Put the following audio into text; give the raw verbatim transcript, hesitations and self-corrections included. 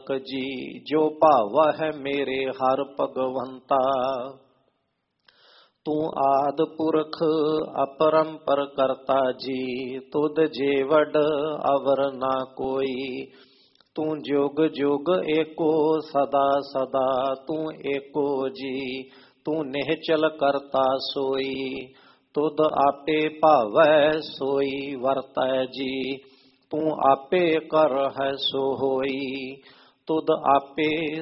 ਨਾਨਕ ਜੀ ਜੋ ਭਾਵਾ ਹੈ ਮੇਰੇ ਹਰ ਭਗਵੰਤਾ। ਤੂੰ ਆਦਿ ਪੁਰਖ ਅਪਰੰਪਰ ਕਰਤਾ ਜੀ ਤੁਧ ਜੀਵੜ ਅਵਰ ਨਾ ਕੋਈ। ਤੂੰ ਜੁਗ ਜੁਗ ਏਕੋ ਸਦਾ ਸਦਾ ਤੂੰ ਏਕੋ ਜੀ ਤੂੰ ਨਿਹਚਲ ਕਰਤਾ ਸੋਈ। ਤੁਧ ਆਪੇ ਭਾਵੈ ਸੋਈ ਵਰਤੈ ਜੀ ਤੂੰ ਆਪੇ ਕਰ ਹੈ ਸੋ ਹੋਈ। ਤੁਧ ਆਪੇ